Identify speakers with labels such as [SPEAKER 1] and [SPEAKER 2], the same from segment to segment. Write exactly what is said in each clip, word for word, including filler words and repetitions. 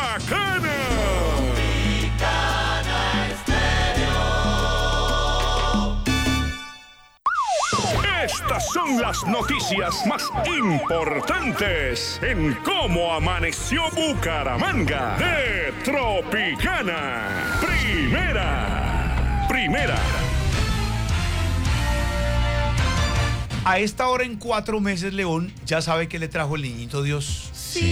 [SPEAKER 1] Bacana. Estas son las noticias más importantes en cómo amaneció Bucaramanga de Tropicana. Primera, primera.
[SPEAKER 2] A esta hora en cuatro meses, León, ya sabe que le trajo el niñito Dios.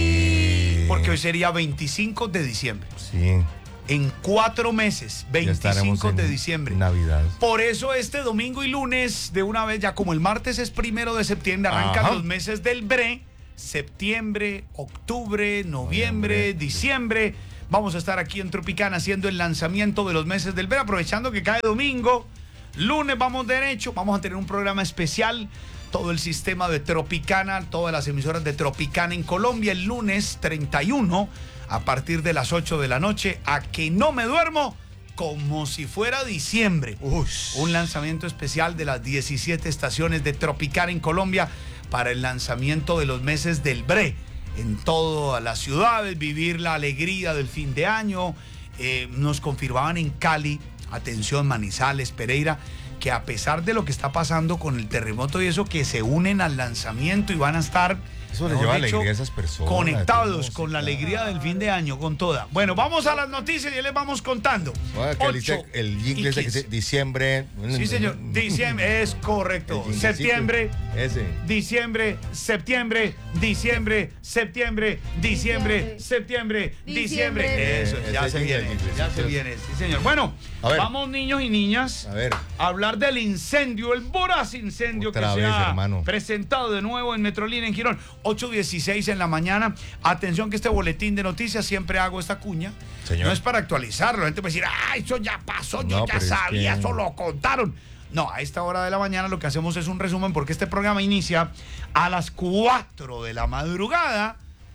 [SPEAKER 3] Sí.
[SPEAKER 2] Porque hoy sería veinticinco de diciembre.
[SPEAKER 3] Sí.
[SPEAKER 2] En cuatro meses, veinticinco de diciembre.
[SPEAKER 3] Navidad.
[SPEAKER 2] Por eso este domingo y lunes, de una vez, ya como el martes es primero de septiembre, arrancan
[SPEAKER 3] Ajá.
[SPEAKER 2] los meses del B R E. Septiembre, octubre, noviembre,
[SPEAKER 3] Noviembre.
[SPEAKER 2] diciembre. Vamos a estar aquí en Tropicana haciendo el lanzamiento de los meses del B R E, aprovechando que cae domingo. Lunes vamos derecho, vamos a tener un programa especial. Todo el sistema de Tropicana, todas las emisoras de Tropicana en Colombia, el lunes treinta y uno, a partir de las ocho de la noche, a que no me duermo, como si fuera diciembre.
[SPEAKER 3] Ush.
[SPEAKER 2] Un lanzamiento especial de las diecisiete estaciones de Tropicana en Colombia para el lanzamiento de los meses del B R E. En todas las ciudades, vivir la alegría del fin de año. Eh, nos confirmaban en Cali, atención, Manizales, Pereira, que a pesar de lo que está pasando con el terremoto y eso, que se unen al lanzamiento y van a estar,
[SPEAKER 3] Eso le
[SPEAKER 2] mejor
[SPEAKER 3] lleva
[SPEAKER 2] dicho,
[SPEAKER 3] alegría a esas personas.
[SPEAKER 2] conectados
[SPEAKER 3] música.
[SPEAKER 2] con la alegría del fin de año, con toda. Bueno, vamos a las noticias y ya les vamos contando.
[SPEAKER 3] Bueno, que dice
[SPEAKER 2] Ocho
[SPEAKER 3] el
[SPEAKER 2] y
[SPEAKER 3] inglés de que
[SPEAKER 2] quince.
[SPEAKER 3] dice diciembre.
[SPEAKER 2] Sí, señor. Diciembre, es correcto.
[SPEAKER 3] El jinglecito.
[SPEAKER 2] Septiembre,
[SPEAKER 3] Ese.
[SPEAKER 2] diciembre, septiembre, diciembre, septiembre, diciembre, septiembre, diciembre.
[SPEAKER 4] Diciembre.
[SPEAKER 2] Eso, ya
[SPEAKER 3] Ese
[SPEAKER 2] se viene,
[SPEAKER 3] jingle,
[SPEAKER 2] ya
[SPEAKER 3] sí,
[SPEAKER 2] se
[SPEAKER 3] sí.
[SPEAKER 2] viene, sí, señor. Bueno,
[SPEAKER 3] A ver.
[SPEAKER 2] vamos niños y niñas
[SPEAKER 3] A ver.
[SPEAKER 2] a hablar del incendio, el voraz incendio
[SPEAKER 3] Otra
[SPEAKER 2] que
[SPEAKER 3] vez,
[SPEAKER 2] se ha
[SPEAKER 3] hermano.
[SPEAKER 2] presentado de nuevo en Metrolínea en Girón, ocho dieciséis en la mañana. Atención que este boletín de noticias siempre hago esta cuña.
[SPEAKER 3] Señor.
[SPEAKER 2] No es para actualizarlo, la gente puede decir, ah, eso ya pasó, yo
[SPEAKER 3] No,
[SPEAKER 2] ya
[SPEAKER 3] pero es
[SPEAKER 2] sabía,
[SPEAKER 3] que-
[SPEAKER 2] eso lo contaron. No, a esta hora de la mañana lo que hacemos es un resumen porque este programa inicia a las cuatro de la madrugada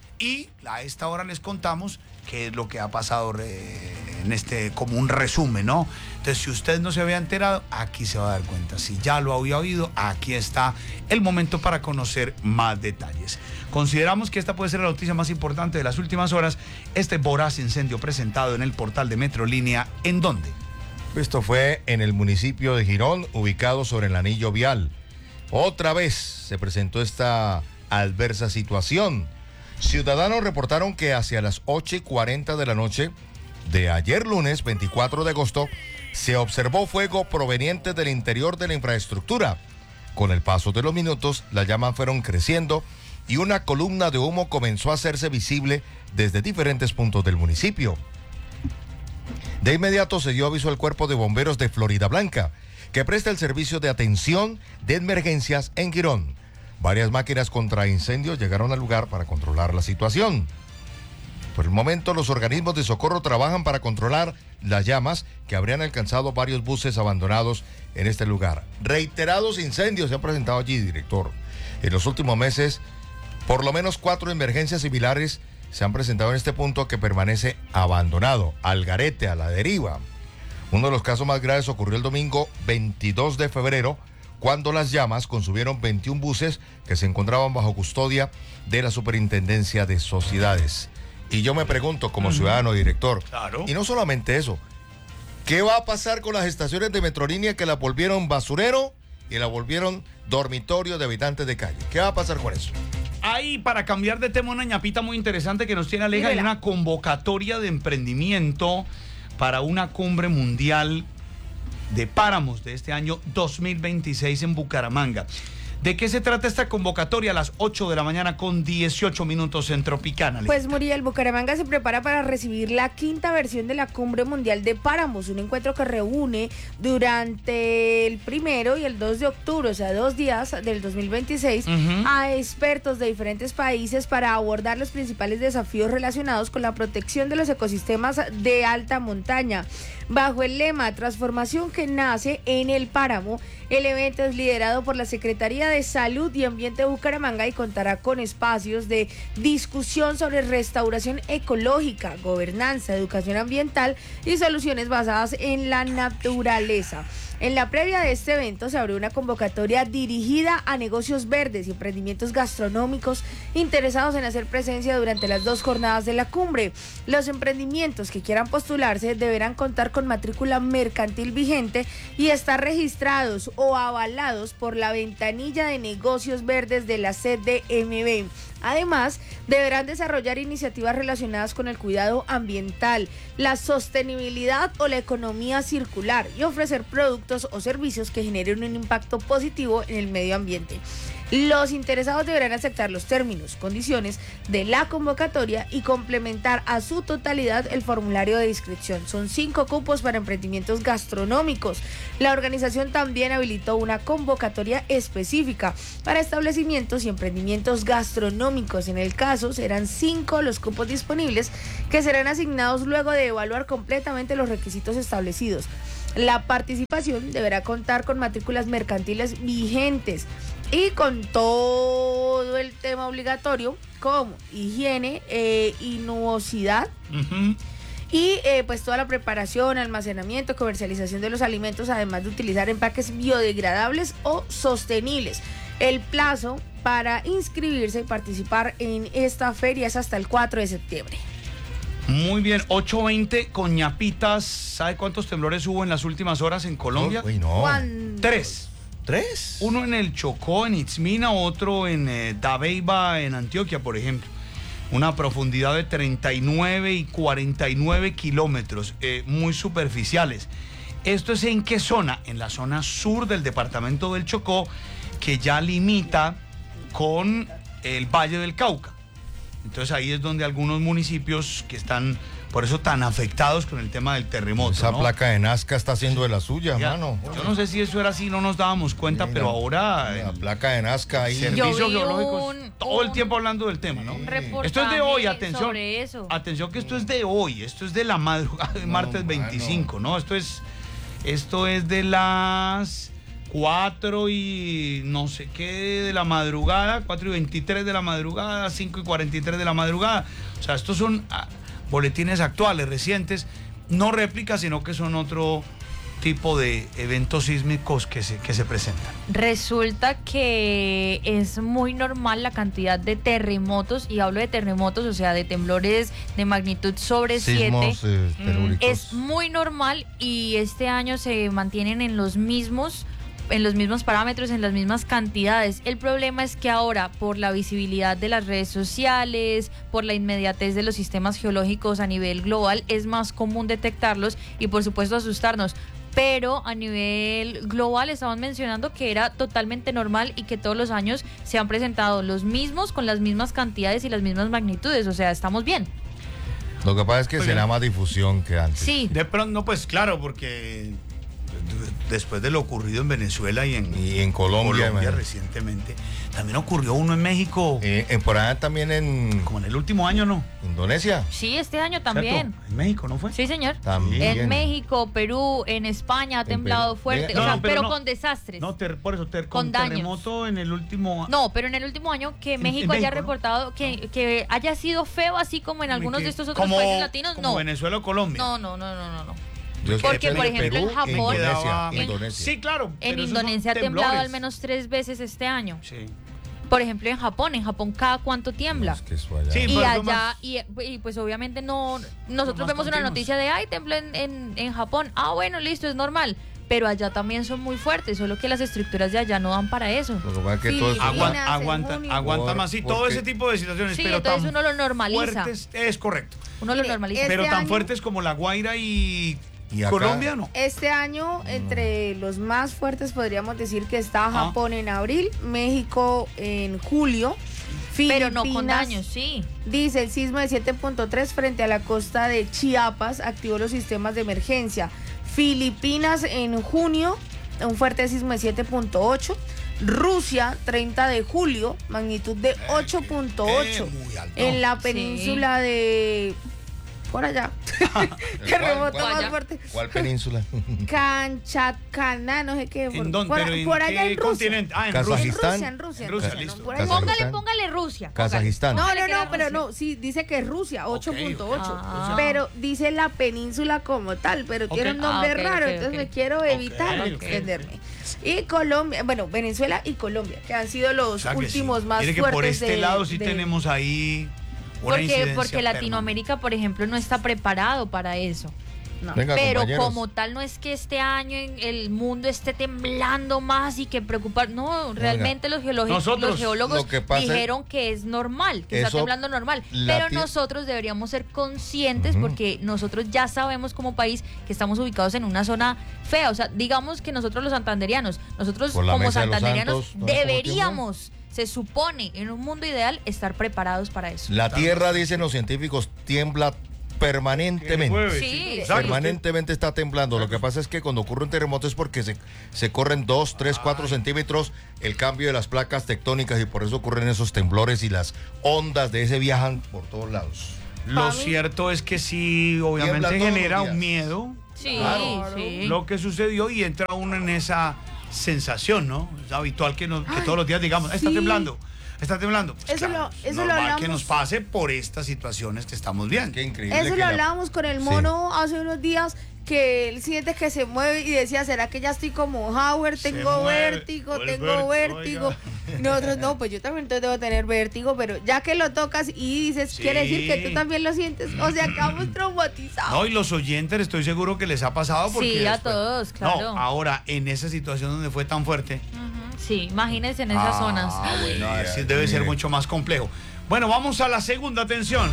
[SPEAKER 2] y a esta hora les contamos qué es lo que ha pasado re- en este, como un resumen, ¿no? Entonces, si usted no se había enterado, aquí se va a dar cuenta. Si ya lo había oído, aquí está el momento para conocer más detalles. Consideramos que esta puede ser la noticia más importante de las últimas horas, este voraz incendio presentado en el portal de Metrolínea, ¿en dónde?
[SPEAKER 3] Esto fue en el municipio de Girón, ubicado sobre el anillo vial. Otra vez se presentó esta adversa situación. Ciudadanos reportaron que hacia las ocho y cuarenta de la noche de ayer lunes veinticuatro de agosto se observó fuego proveniente del interior de la infraestructura. Con el paso de los minutos, las llamas fueron creciendo y una columna de humo comenzó a hacerse visible desde diferentes puntos del municipio. De inmediato se dio aviso al Cuerpo de Bomberos de Florida Blanca, que presta el servicio de atención de emergencias en Girón. Varias máquinas contra incendios llegaron al lugar para controlar la situación. Por el momento, los organismos de socorro trabajan para controlar las llamas que habrían alcanzado varios buses abandonados en este lugar. Reiterados incendios se han presentado allí, director. En los últimos meses, por lo menos cuatro emergencias similares se han presentado en este punto que permanece abandonado, al garete, a la deriva. Uno de los casos más graves ocurrió el domingo veintidós de febrero, cuando las llamas consumieron veintiún buses que se encontraban bajo custodia de la Superintendencia de Sociedades. Y yo me pregunto, como ciudadano director,
[SPEAKER 2] Claro.
[SPEAKER 3] y no solamente eso, ¿qué va a pasar con las estaciones de Metrolínea que las volvieron basurero y las volvieron dormitorio de habitantes de calle? ¿Qué va a pasar con eso?
[SPEAKER 2] Ahí, para cambiar de tema, una ñapita muy interesante que nos tiene Aleja, hay
[SPEAKER 4] Dímela.
[SPEAKER 2] una convocatoria de emprendimiento para una cumbre mundial de páramos de este año dos mil veintiséis en Bucaramanga. ¿De qué se trata esta convocatoria? A las ocho de la mañana con dieciocho minutos en Tropicana. Aleja.
[SPEAKER 4] Pues Muriel, Bucaramanga se prepara para recibir la quinta versión de la Cumbre Mundial de Páramos, un encuentro que reúne durante el primero y el dos de octubre, o sea, dos días del dos mil veintiséis,
[SPEAKER 2] Ujú.
[SPEAKER 4] a expertos de diferentes países para abordar los principales desafíos relacionados con la protección de los ecosistemas de alta montaña. Bajo el lema Transformación que nace en el páramo, el evento es liderado por la Secretaría de Salud y Ambiente de Bucaramanga y contará con espacios de discusión sobre restauración ecológica, gobernanza, educación ambiental y soluciones basadas en la naturaleza. En la previa de este evento se abrió una convocatoria dirigida a negocios verdes y emprendimientos gastronómicos interesados en hacer presencia durante las dos jornadas de la cumbre. Los emprendimientos que quieran postularse deberán contar con matrícula mercantil vigente y estar registrados o avalados por la ventanilla de negocios verdes de la C D M V. Además, deberán desarrollar iniciativas relacionadas con el cuidado ambiental, la sostenibilidad o la economía circular y ofrecer productos o servicios que generen un impacto positivo en el medio ambiente. Los interesados deberán aceptar los términos, condiciones de la convocatoria y complementar a su totalidad el formulario de inscripción. Son cinco cupos para emprendimientos gastronómicos. La organización también habilitó una convocatoria específica para establecimientos y emprendimientos gastronómicos. En el caso, serán cinco los cupos disponibles que serán asignados luego de evaluar completamente los requisitos establecidos. La participación deberá contar con matrículas mercantiles vigentes y con todo el tema obligatorio como higiene, eh, inuosidad uh-huh. y eh, pues toda la preparación, almacenamiento, comercialización de los alimentos, además de utilizar empaques biodegradables o sostenibles. El plazo para inscribirse y participar en esta feria es hasta el cuatro de septiembre.
[SPEAKER 2] Muy bien, ocho veinte con ñapitas. ¿Sabe cuántos temblores hubo en las últimas horas en Colombia?
[SPEAKER 3] Uy, no.
[SPEAKER 4] ¿Cuándo?
[SPEAKER 2] Tres.
[SPEAKER 3] ¿Tres?
[SPEAKER 2] Uno en el Chocó, en Itzmina, otro en eh, Dabeiba, en Antioquia, por ejemplo. Una profundidad de treinta y nueve y cuarenta y nueve kilómetros, eh, muy superficiales. ¿Esto es en qué zona? En la zona sur del departamento del Chocó, que ya limita con el Valle del Cauca. Entonces ahí es donde algunos municipios que están, por eso, tan afectados con el tema del terremoto.
[SPEAKER 3] Esa
[SPEAKER 2] ¿no?
[SPEAKER 3] placa de Nazca está haciendo de la suya,
[SPEAKER 2] Ya,
[SPEAKER 3] mano.
[SPEAKER 2] Yo no sé si eso era así, no nos dábamos cuenta,
[SPEAKER 3] Mira,
[SPEAKER 2] pero ahora...
[SPEAKER 3] La
[SPEAKER 2] el
[SPEAKER 3] placa de Nazca ahí.
[SPEAKER 2] Servicios
[SPEAKER 5] vi
[SPEAKER 2] geológicos,
[SPEAKER 5] un-
[SPEAKER 2] todo el
[SPEAKER 5] un-
[SPEAKER 2] tiempo hablando del tema, ¿no?
[SPEAKER 5] Un reportaje
[SPEAKER 2] Esto es de hoy, atención.
[SPEAKER 5] sobre eso.
[SPEAKER 2] Atención que esto es de hoy, esto es de la madrugada de martes
[SPEAKER 3] mano.
[SPEAKER 2] veinticinco, ¿no? Esto es, esto es de las cuatro y no sé qué de la madrugada, cuatro y veintitrés de la madrugada, cinco y cuarenta y tres de la madrugada. O sea, estos son ah, boletines actuales, recientes, no réplicas, sino que son otro tipo de eventos sísmicos que se, que se presentan.
[SPEAKER 5] Resulta que es muy normal la cantidad de terremotos, y hablo de terremotos, o sea, de temblores de magnitud sobre siete.
[SPEAKER 3] Sismos eh, telúricos.
[SPEAKER 5] Es muy normal, y este año se mantienen en los mismos en los mismos parámetros, en las mismas cantidades. El problema es que ahora, por la visibilidad de las redes sociales, por la inmediatez de los sistemas geológicos a nivel global, es más común detectarlos y por supuesto asustarnos. Pero a nivel global estaban mencionando que era totalmente normal y que todos los años se han presentado los mismos, con las mismas cantidades y las mismas magnitudes. O sea, estamos bien.
[SPEAKER 3] Lo que pasa es que
[SPEAKER 2] Oye.
[SPEAKER 3] será más difusión que antes.
[SPEAKER 5] Sí.
[SPEAKER 2] De pronto, no, pues claro, porque después de lo ocurrido en Venezuela y en,
[SPEAKER 3] Y en Colombia,
[SPEAKER 2] Colombia
[SPEAKER 3] imagínate.
[SPEAKER 2] recientemente, también ocurrió uno en México,
[SPEAKER 3] Eh, en por allá también en
[SPEAKER 2] como en el último año, ¿no?
[SPEAKER 3] Indonesia.
[SPEAKER 5] Sí, este año también.
[SPEAKER 2] ¿Cierto? En México, ¿no fue?
[SPEAKER 5] Sí, señor.
[SPEAKER 3] También.
[SPEAKER 5] En México, Perú, en España ha
[SPEAKER 3] En
[SPEAKER 5] temblado
[SPEAKER 3] Perú.
[SPEAKER 5] fuerte,
[SPEAKER 3] No,
[SPEAKER 5] o sea,
[SPEAKER 2] no, pero
[SPEAKER 5] pero,
[SPEAKER 2] no.
[SPEAKER 5] con desastres.
[SPEAKER 2] No, ter- por eso, ter-
[SPEAKER 5] Con
[SPEAKER 2] con
[SPEAKER 5] daños.
[SPEAKER 2] terremoto en el último...
[SPEAKER 5] No, pero en el último año que
[SPEAKER 2] En-
[SPEAKER 5] México
[SPEAKER 2] en
[SPEAKER 5] haya
[SPEAKER 2] México, ¿no?
[SPEAKER 5] reportado que, que haya sido feo, así como en algunos de estos otros
[SPEAKER 2] como,
[SPEAKER 5] países latinos,
[SPEAKER 2] como
[SPEAKER 5] no.
[SPEAKER 2] Venezuela o Colombia.
[SPEAKER 5] No, no, no, no, no, no.
[SPEAKER 3] Yo
[SPEAKER 5] Porque,
[SPEAKER 3] sé,
[SPEAKER 5] por ejemplo,
[SPEAKER 3] Perú
[SPEAKER 5] en Japón-
[SPEAKER 3] e Indonesia,
[SPEAKER 2] Quedaba-
[SPEAKER 3] Indonesia.
[SPEAKER 2] Sí, claro.
[SPEAKER 5] En
[SPEAKER 2] pero esos son
[SPEAKER 5] Indonesia ha temblado
[SPEAKER 2] temblores.
[SPEAKER 5] al menos tres veces este año.
[SPEAKER 2] Sí.
[SPEAKER 5] Por ejemplo, en Japón, en Japón cada cuánto tiembla.
[SPEAKER 3] No, es que eso allá-
[SPEAKER 2] Sí,
[SPEAKER 5] Y
[SPEAKER 2] pero
[SPEAKER 5] allá,
[SPEAKER 2] son más-
[SPEAKER 5] y, y pues obviamente no, nosotros
[SPEAKER 2] más
[SPEAKER 5] vemos una
[SPEAKER 2] continuos.
[SPEAKER 5] noticia de, ay, tembló en, en, en Japón. Ah, bueno, listo, es normal. Pero allá también son muy fuertes, solo que las estructuras de allá no dan para eso.
[SPEAKER 3] Lo que pasa es que todo eso-
[SPEAKER 4] Filipinas.
[SPEAKER 2] Aguanta,
[SPEAKER 4] en
[SPEAKER 2] aguanta,
[SPEAKER 4] junio.
[SPEAKER 2] aguanta
[SPEAKER 3] Por-
[SPEAKER 2] más. Sí, todo
[SPEAKER 3] porque-
[SPEAKER 2] ese tipo de situaciones,
[SPEAKER 5] Sí,
[SPEAKER 2] pero
[SPEAKER 5] entonces
[SPEAKER 2] tan
[SPEAKER 5] uno lo normaliza.
[SPEAKER 2] fuertes, es correcto.
[SPEAKER 5] Uno lo
[SPEAKER 4] Mire,
[SPEAKER 5] normaliza.
[SPEAKER 4] Este
[SPEAKER 2] pero tan
[SPEAKER 4] año-
[SPEAKER 2] fuertes como La Guaira y,
[SPEAKER 3] Y acá-
[SPEAKER 2] Colombia, no.
[SPEAKER 4] Este año, entre los más fuertes, podríamos decir que está
[SPEAKER 2] Ah.
[SPEAKER 4] Japón en abril, México en julio,
[SPEAKER 5] Pero no con
[SPEAKER 4] Filipinas,
[SPEAKER 5] daños, sí.
[SPEAKER 4] Dice el sismo de siete punto tres frente a la costa de Chiapas activó los sistemas de emergencia. Filipinas en junio, un fuerte sismo de siete punto ocho. Rusia, treinta de julio, magnitud de ocho punto ocho.
[SPEAKER 2] Eh, muy alto.
[SPEAKER 4] En la
[SPEAKER 5] Sí.
[SPEAKER 4] península de por allá. Terremoto
[SPEAKER 3] ¿Cuál,
[SPEAKER 4] más
[SPEAKER 5] cuál?
[SPEAKER 4] fuerte.
[SPEAKER 3] ¿Cuál península?
[SPEAKER 4] Canchacana, no sé qué.
[SPEAKER 2] ¿En
[SPEAKER 4] por-
[SPEAKER 2] dónde?
[SPEAKER 4] Por,
[SPEAKER 2] ¿Pero en
[SPEAKER 4] por allá
[SPEAKER 2] qué
[SPEAKER 4] en Rusia.
[SPEAKER 2] continente? Ah, en
[SPEAKER 3] Kazajistán.
[SPEAKER 2] Rusia.
[SPEAKER 4] En Rusia, en Rusia.
[SPEAKER 2] En Rusia,
[SPEAKER 4] no,
[SPEAKER 2] listo.
[SPEAKER 4] por allá.
[SPEAKER 3] Kazajistán.
[SPEAKER 5] Póngale, póngale Rusia.
[SPEAKER 3] Kazajistán.
[SPEAKER 4] No, no,
[SPEAKER 5] Póngale que
[SPEAKER 4] no,
[SPEAKER 5] es
[SPEAKER 4] pero
[SPEAKER 5] Rusia.
[SPEAKER 4] no, sí, dice que es Rusia, ocho punto ocho.
[SPEAKER 5] Ah.
[SPEAKER 4] Pero dice la península como tal, pero tiene
[SPEAKER 2] Ok.
[SPEAKER 4] un nombre
[SPEAKER 5] Ah, ok,
[SPEAKER 4] raro,
[SPEAKER 5] ok,
[SPEAKER 4] entonces
[SPEAKER 5] ok.
[SPEAKER 4] me quiero evitar
[SPEAKER 2] ok.
[SPEAKER 4] extenderme. Y Colombia, bueno, Venezuela y Colombia, que han sido los
[SPEAKER 2] O sea que
[SPEAKER 4] últimos
[SPEAKER 2] sí.
[SPEAKER 4] más
[SPEAKER 2] Mire que
[SPEAKER 4] fuertes
[SPEAKER 2] por este
[SPEAKER 4] de-
[SPEAKER 2] lado sí
[SPEAKER 4] de-
[SPEAKER 2] tenemos ahí una
[SPEAKER 5] Porque,
[SPEAKER 2] incidencia
[SPEAKER 5] porque
[SPEAKER 2] permanente.
[SPEAKER 5] Latinoamérica, por ejemplo, no está preparado para eso.
[SPEAKER 4] No.
[SPEAKER 3] Venga,
[SPEAKER 5] Pero
[SPEAKER 3] compañeros.
[SPEAKER 5] como tal, no es que este año en el mundo esté temblando más y que preocupar. No, realmente los, geologi-
[SPEAKER 2] Nosotros,
[SPEAKER 5] los geólogos
[SPEAKER 3] lo que pasa es-
[SPEAKER 5] dijeron que es normal, que está
[SPEAKER 3] Eso,
[SPEAKER 5] temblando normal.
[SPEAKER 3] la
[SPEAKER 5] Pero
[SPEAKER 3] tie-
[SPEAKER 5] nosotros deberíamos ser conscientes
[SPEAKER 3] Ujú.
[SPEAKER 5] porque nosotros ya sabemos como país que estamos ubicados en una zona fea. O sea, digamos que nosotros los santanderianos, nosotros
[SPEAKER 3] Por la
[SPEAKER 5] como
[SPEAKER 3] Mesa de los
[SPEAKER 5] santanderianos
[SPEAKER 3] Santos, ¿no? ¿Cómo
[SPEAKER 5] deberíamos, se supone, en un mundo ideal, estar preparados para eso.
[SPEAKER 3] La Tierra, dicen los científicos, tiembla permanentemente.
[SPEAKER 2] Mueve,
[SPEAKER 5] Sí,
[SPEAKER 2] Exacto.
[SPEAKER 3] Permanentemente está temblando. Lo que pasa es que cuando ocurre un terremoto es porque se, se corren dos, tres, cuatro centímetros el cambio de las placas tectónicas y por eso ocurren esos temblores y las ondas de ese viajan por todos lados.
[SPEAKER 2] Lo
[SPEAKER 4] Mami.
[SPEAKER 2] cierto es que sí, obviamente
[SPEAKER 3] Tiembla todos
[SPEAKER 2] genera
[SPEAKER 3] los días.
[SPEAKER 2] un miedo.
[SPEAKER 5] Sí,
[SPEAKER 3] Claro.
[SPEAKER 5] sí.
[SPEAKER 2] Lo que sucedió y entra uno en esa sensación, ¿no? Es habitual que, nos- que todos los días digamos, está
[SPEAKER 4] sí.
[SPEAKER 2] temblando, está temblando. Pues
[SPEAKER 4] Eso
[SPEAKER 2] claro,
[SPEAKER 4] lo-
[SPEAKER 2] es
[SPEAKER 4] eso lo
[SPEAKER 2] normal
[SPEAKER 4] hablamos.
[SPEAKER 2] que nos pase por estas situaciones que estamos viendo.
[SPEAKER 3] Qué increíble.
[SPEAKER 4] Eso
[SPEAKER 3] que
[SPEAKER 4] lo
[SPEAKER 3] la-
[SPEAKER 4] hablábamos con el
[SPEAKER 3] Sí.
[SPEAKER 4] mono hace unos días, que él siente que se mueve y decía, ¿será que ya estoy como Howard?
[SPEAKER 2] Se
[SPEAKER 4] Tengo
[SPEAKER 2] mueve.
[SPEAKER 4] vértigo,
[SPEAKER 2] O el
[SPEAKER 4] tengo
[SPEAKER 2] vértigo,
[SPEAKER 4] vértigo.
[SPEAKER 2] oiga.
[SPEAKER 4] Y nosotros, no, pues yo también debo tener vértigo, pero ya que lo tocas y dices,
[SPEAKER 2] Sí.
[SPEAKER 4] quiere decir que tú también lo sientes. O sea, quedamos traumatizados.
[SPEAKER 2] No, y los oyentes estoy seguro que les ha pasado porque
[SPEAKER 5] Sí, a
[SPEAKER 2] después-
[SPEAKER 5] todos, claro.
[SPEAKER 2] No, ahora en esa situación donde fue tan fuerte.
[SPEAKER 5] Ujú, sí, imagínense en esas
[SPEAKER 2] Ah,
[SPEAKER 5] zonas.
[SPEAKER 2] bueno,
[SPEAKER 3] Mira,
[SPEAKER 2] sí, debe ser
[SPEAKER 3] mire.
[SPEAKER 2] mucho más complejo. Bueno, vamos a la segunda atención.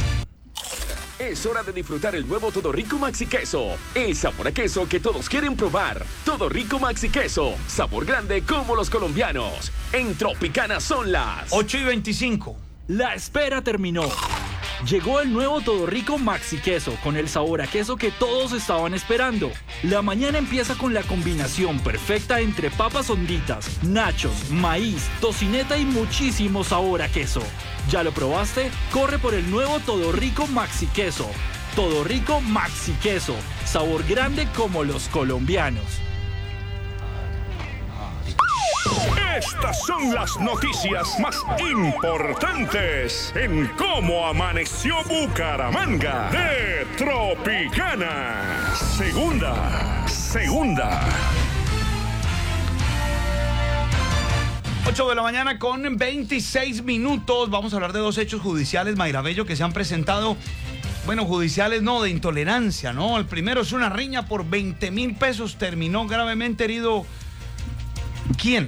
[SPEAKER 6] Es hora de disfrutar el nuevo Todo Rico Maxi Queso. El sabor a queso que todos quieren probar. Todo Rico Maxi Queso. Sabor grande como los colombianos. En Tropicana son las...
[SPEAKER 2] ocho y veinticinco.
[SPEAKER 7] La espera terminó. Llegó el nuevo Todo Rico Maxi Queso con el sabor a queso que todos estaban esperando. La mañana empieza con la combinación perfecta entre papas honditas, nachos, maíz, tocineta y muchísimo sabor a queso. ¿Ya lo probaste? Corre por el nuevo Todo Rico Maxi Queso. Todo Rico Maxi Queso. Sabor grande como los colombianos.
[SPEAKER 1] Estas son las noticias más importantes en cómo amaneció Bucaramanga de Tropicana. Segunda, segunda.
[SPEAKER 2] ocho de la mañana con veintiséis minutos. Vamos a hablar de dos hechos judiciales, Mayra Bello, que se han presentado. Bueno, judiciales no, de intolerancia, ¿no? El primero es una riña por veinte mil pesos. Terminó gravemente herido. ¿Quién?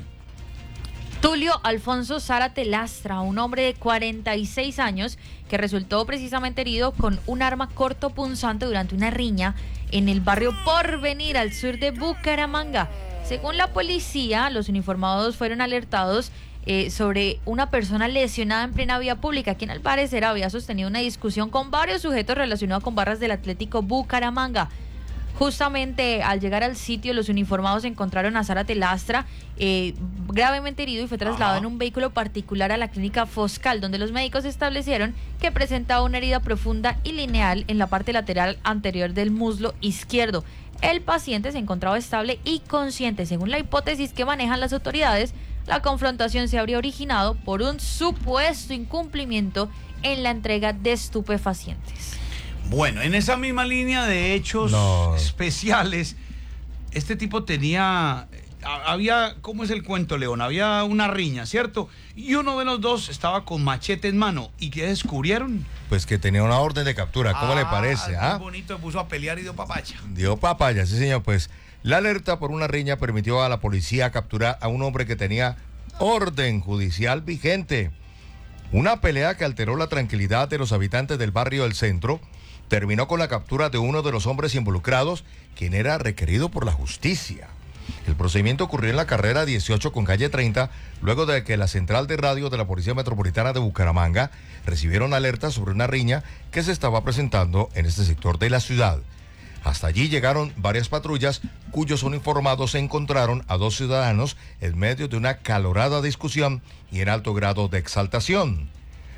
[SPEAKER 5] Tulio Alfonso Zárate Lastra, un hombre de cuarenta y seis años que resultó precisamente herido con un arma cortopunzante durante una riña en el barrio Porvenir, al sur de Bucaramanga. Según la policía, los uniformados fueron alertados eh, sobre una persona lesionada en plena vía pública, quien al parecer había sostenido una discusión con varios sujetos relacionados con barras del Atlético Bucaramanga. Justamente al llegar al sitio, los uniformados encontraron a Zárate Lastra eh, gravemente herido y fue trasladado
[SPEAKER 2] Ajá.
[SPEAKER 5] en un vehículo particular a la clínica Foscal, donde los médicos establecieron que presentaba una herida profunda y lineal en la parte lateral anterior del muslo izquierdo. El paciente se encontraba estable y consciente. Según la hipótesis que manejan las autoridades, la confrontación se habría originado por un supuesto incumplimiento en la entrega de estupefacientes.
[SPEAKER 2] Bueno, en esa misma línea de hechos
[SPEAKER 3] No.
[SPEAKER 2] especiales, este tipo tenía, había, ¿cómo es el cuento, León? Había una riña, ¿cierto? Y uno de los dos estaba con machete en mano. ¿Y qué descubrieron?
[SPEAKER 3] Pues que tenía una orden de captura. ¿Cómo le parece?
[SPEAKER 2] Muy
[SPEAKER 3] ah?
[SPEAKER 2] bonito, se puso a pelear y dio papacha.
[SPEAKER 3] Dio papaya, sí señor. Pues la alerta por una riña permitió a la policía capturar a un hombre que tenía orden judicial vigente. Una pelea que alteró la tranquilidad de los habitantes del barrio del Centro terminó con la captura de uno de los hombres involucrados, quien era requerido por la justicia. El procedimiento ocurrió en la carrera dieciocho con calle treinta, luego de que la central de radio de la Policía Metropolitana de Bucaramanga recibieron alertas sobre una riña que se estaba presentando en este sector de la ciudad. Hasta allí llegaron varias patrullas cuyos uniformados encontraron a dos ciudadanos en medio de una calorada discusión y en alto grado de exaltación.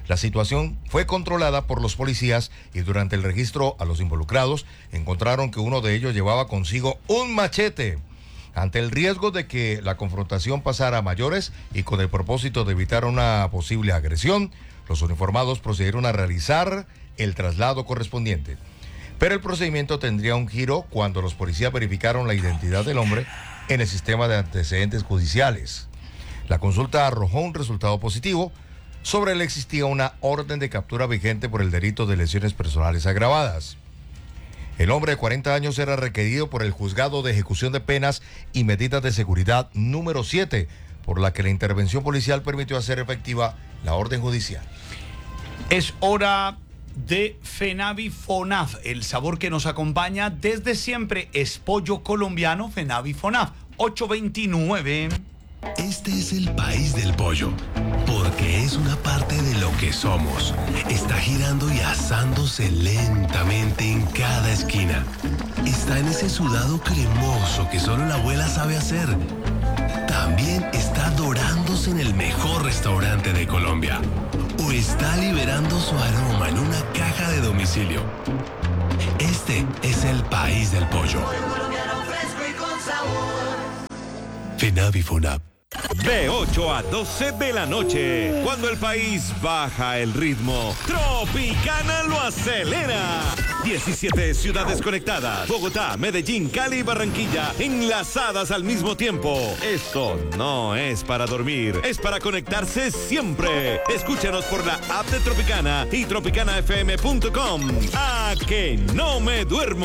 [SPEAKER 3] La situación fue controlada por los policías y durante el registro a los involucrados encontraron que uno de ellos llevaba consigo un machete. Ante el riesgo de que la confrontación pasara a mayores y con el propósito de evitar una posible agresión, los uniformados procedieron a realizar el traslado correspondiente. Pero el procedimiento tendría un giro cuando los policías verificaron la identidad del hombre en el sistema de antecedentes judiciales. La consulta arrojó un resultado positivo. Sobre él existía una orden de captura vigente por el delito de lesiones personales agravadas. El hombre de cuarenta años era requerido por el Juzgado de Ejecución de Penas y Medidas de Seguridad número siete, por la que la intervención policial permitió hacer efectiva la orden judicial.
[SPEAKER 2] Es hora de Fenavi Fonaf, el sabor que nos acompaña desde siempre es pollo colombiano. Fenavi Fonaf, ocho veintinueve.
[SPEAKER 8] Este es el país del pollo, porque es una parte de lo que somos. Está girando y asándose lentamente en cada esquina. Está en ese sudado cremoso que solo la abuela sabe hacer. También está dorándose en el mejor restaurante de Colombia. O está liberando su aroma en una caja de domicilio. Este es el país del pollo. Fenavi Fonaf.
[SPEAKER 9] De ocho a doce de la noche, cuando el país baja el ritmo, Tropicana lo acelera. diecisiete ciudades conectadas, Bogotá, Medellín, Cali y Barranquilla, enlazadas al mismo tiempo. Esto no es para dormir, es para conectarse siempre. Escúchanos por la app de Tropicana y tropicana f m punto com. ¡A que no me duermo!